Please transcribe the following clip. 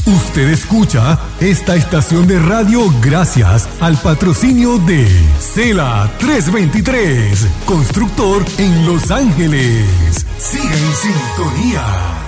Usted escucha esta estación de radio gracias al patrocinio de Cela 323, constructor en Los Ángeles. Siga en sintonía.